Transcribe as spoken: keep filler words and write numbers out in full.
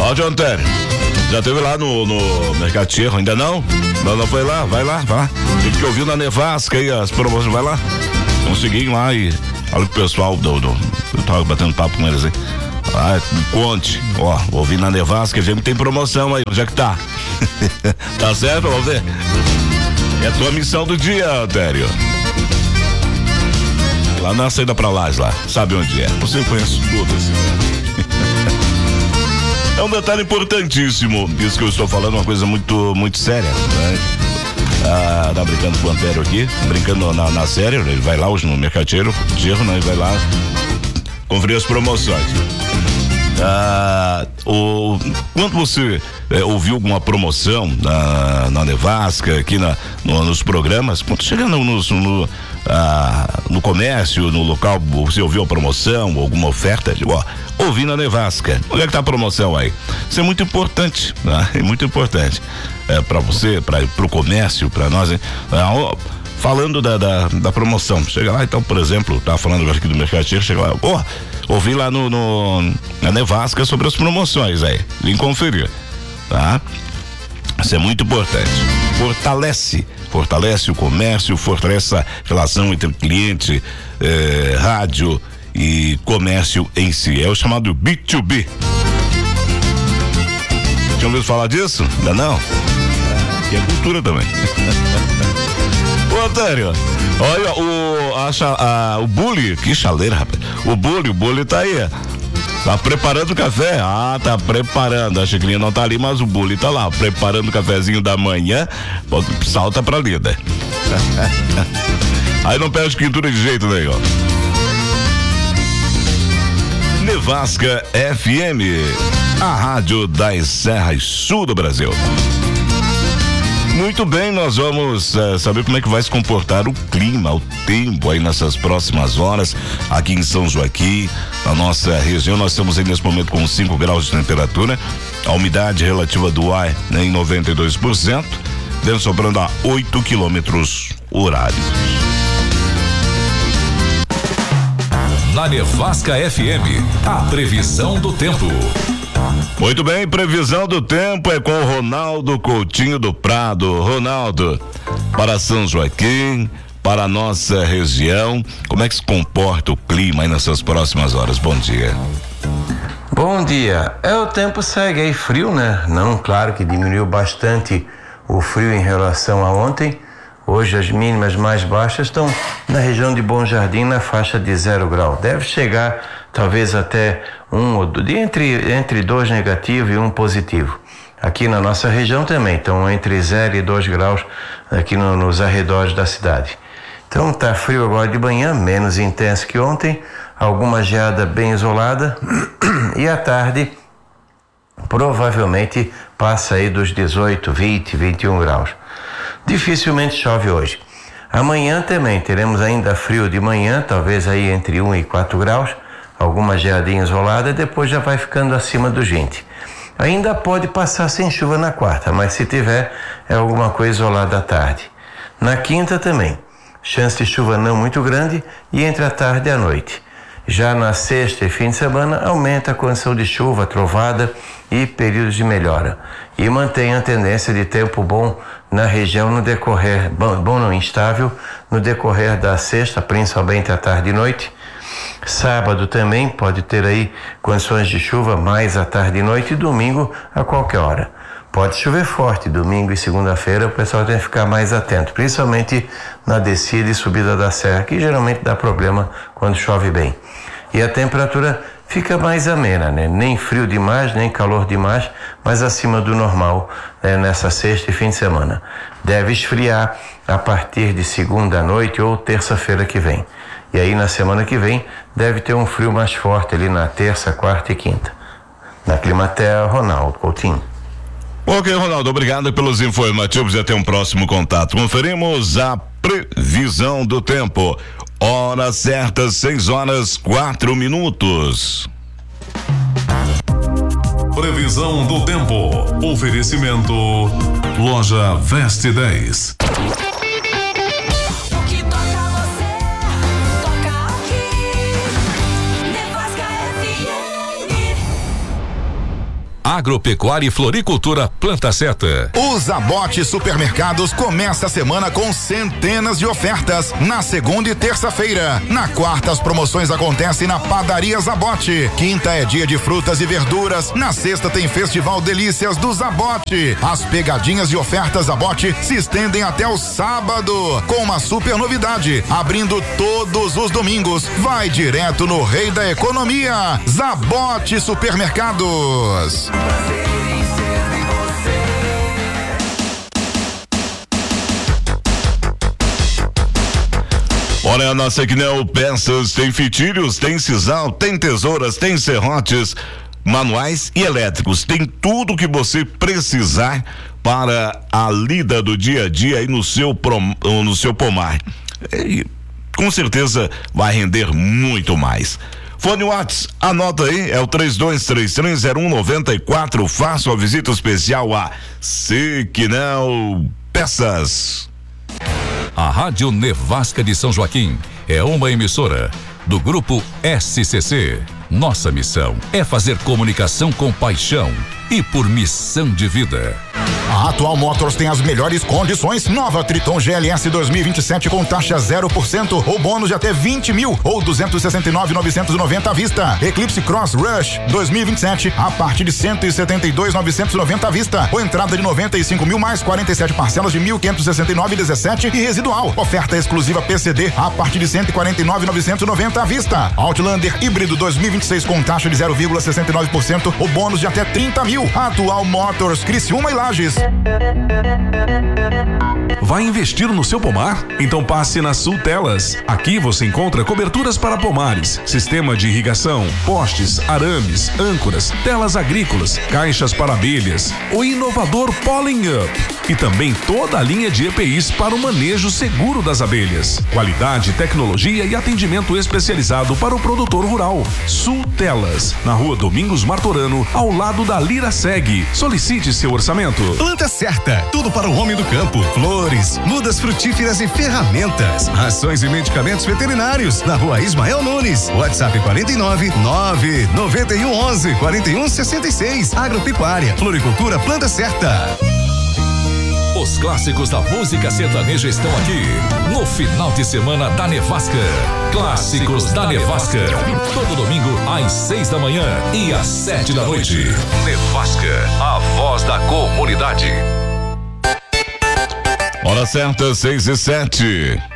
Ó, John Terry, já teve lá no, no Mercateiro, ainda não? Não, não foi lá, vai lá, vai lá. Tem que ouvir na Nevasca aí as promoções, vai lá. Consegui ir lá e fala com o pessoal do, do, eu tava batendo papo com eles aí. Ah, me conte, ó, ouvi na Nevasca, a gente tem promoção aí, onde é que tá? Tá certo, vamos ver. É a tua missão do dia, Tério. Lá na saída pra lá, lá, sabe onde é? Você conhece tudo assim, né? É um detalhe importantíssimo, isso que eu estou falando, uma coisa muito, muito séria, né? Ah, tá brincando com o Antério aqui, brincando na, na série, ele vai lá hoje no Mercateiro, Gerro, né? Ele vai lá conferir as promoções. Ah, o, quando você é, ouviu alguma promoção na, na Nevasca, aqui na, no, nos programas, quando chega no, no, no, ah, no comércio, no local, você ouviu a promoção, alguma oferta, digo, ó, ouvi na Nevasca, onde é que tá a promoção aí? Isso é muito importante, né? É muito importante é, para você, para o comércio, para nós, hein? Ah, ó, falando da, da, da promoção, chega lá, então, por exemplo, tá falando aqui do Mercateiro, chega lá, ó, ouvi lá no, no na Nevasca sobre as promoções aí, vim conferir, tá? Isso é muito importante, fortalece, fortalece o comércio, fortalece a relação entre cliente, eh, rádio e comércio em si, é o chamado B dois B. Tinha ouvido falar disso? Ainda não? Que é cultura também. Ô, Antônio, olha o, a, a, o Bully, que chaleira, rapaz. O Bully, o Bully tá aí. Tá preparando o café? Ah, tá preparando. A Chiclinha não tá ali, mas o Bully tá lá, preparando o cafezinho da manhã. Salta pra lida. Aí não perde quintura de jeito nenhum. Nevasca F M, a rádio das Serras Sul do Brasil. Muito bem, nós vamos uh, saber como é que vai se comportar o clima, o tempo aí nessas próximas horas aqui em São Joaquim, na nossa região. Nós estamos aí nesse momento com cinco graus de temperatura, a umidade relativa do ar, né, em noventa e dois por cento, dentro sobrando a oito quilômetros horários. Na Nevasca F M, a previsão do tempo. Muito bem, previsão do tempo é com o Ronaldo Coutinho do Prado. Ronaldo, para São Joaquim, para a nossa região, como é que se comporta o clima aí nessas próximas horas? Bom dia. Bom dia. É, o tempo segue aí frio, né? Não, claro que diminuiu bastante o frio em relação a ontem. Hoje as mínimas mais baixas estão na região de Bom Jardim, na faixa de zero grau. Deve chegar talvez até um ou dois, entre, entre dois negativo e um positivo. Aqui na nossa região também estão entre zero e dois graus aqui no, nos arredores da cidade. Então tá frio agora de manhã, menos intenso que ontem, alguma geada bem isolada e à tarde provavelmente passa aí dos dezoito, vinte, vinte e um graus. Dificilmente chove hoje. Amanhã também teremos ainda frio de manhã, talvez aí entre um e quatro graus, alguma geadinha isolada, e depois já vai ficando acima dos vinte. Ainda pode passar sem chuva na quarta, mas se tiver, é alguma coisa isolada à tarde. Na quinta também, chance de chuva não muito grande e entre a tarde e a noite. Já na sexta e fim de semana, aumenta a condição de chuva, trovada e períodos de melhora. E mantém a tendência de tempo bom na região no decorrer, bom, bom não instável, no decorrer da sexta, principalmente à tarde e noite. Sábado também pode ter aí condições de chuva mais à tarde e noite, e domingo a qualquer hora. Pode chover forte domingo e segunda-feira, o pessoal tem que ficar mais atento, principalmente na descida e subida da serra, que geralmente dá problema quando chove bem. E a temperatura fica mais amena, né? Nem frio demais, nem calor demais, mas acima do normal, né? Nessa sexta e fim de semana. Deve esfriar a partir de segunda à noite ou terça-feira que vem. E aí na semana que vem deve ter um frio mais forte ali na terça, quarta e quinta. Na Climatea, Ronaldo Coutinho. Ok, Ronaldo, obrigado pelos informativos e até um próximo contato. Conferimos a previsão do tempo. Hora certa, seis horas, quatro minutos. Previsão do tempo. Oferecimento Loja Veste dez. Agropecuária e Floricultura Planta Seta. O Zabote Supermercados começa a semana com centenas de ofertas na segunda e terça-feira. Na quarta, as promoções acontecem na Padaria Zabote. Quinta é dia de frutas e verduras. Na sexta tem Festival Delícias do Zabote. As pegadinhas e ofertas Zabote se estendem até o sábado, com uma super novidade, abrindo todos os domingos. Vai direto no Rei da Economia, Zabote Supermercados. Olha, a nossa Quinel Peças tem fitilhos, tem sisal, tem tesouras, tem serrotes, manuais e elétricos. Tem tudo que você precisar para a lida do dia a dia aí no seu, prom, no seu pomar. E, com certeza vai render muito mais. Fone Whats, anota aí, é o três dois três três zero um nove quatro. Faça uma visita especial a Quinel Peças. A Rádio Nevasca de São Joaquim é uma emissora do Grupo S C C. Nossa missão é fazer comunicação com paixão e por missão de vida. A Atual Motors tem as melhores condições. Nova Triton G L S dois mil e vinte e sete com taxa zero por cento ou bônus de até vinte mil ou duzentos e sessenta e nove mil novecentos e noventa à vista. Eclipse Cross Rush dois mil e vinte e sete a partir de cento e setenta e dois mil novecentos e noventa à vista ou entrada de noventa e cinco mil mais quarenta e sete parcelas de mil quinhentos e sessenta e nove e dezessete e residual. Oferta exclusiva P C D a partir de cento e quarenta e nove mil novecentos e noventa à vista. Outlander híbrido dois mil e vinte e seis com taxa de zero vírgula sessenta e nove por cento ou bônus de até trinta mil. Atual Motors, Criciúma e Lages. Vai investir no seu pomar? Então passe na Sul Telas. Aqui você encontra coberturas para pomares, sistema de irrigação, postes, arames, âncoras, telas agrícolas, caixas para abelhas, o inovador Pollen Up e também toda a linha de E P Is para o manejo seguro das abelhas. Qualidade, tecnologia e atendimento especializado para o produtor rural. Sul Telas, na rua Domingos Martorano, ao lado da Lira Seg. Solicite seu orçamento. Planta Certa, tudo para o homem do campo. Flores, mudas frutíferas e ferramentas. Rações e medicamentos veterinários. Na rua Ismael Nunes. WhatsApp quarenta e nove, nove, noventa e um, onze, quarenta e um, sessenta e seis. Agropecuária, Floricultura Planta Certa. Os clássicos da música sertaneja estão aqui no final de semana da Nevasca. Clássicos da Nevasca. Todo domingo às seis da manhã e às sete da noite. Nevasca, a voz da comunidade. Hora certa, seis e sete.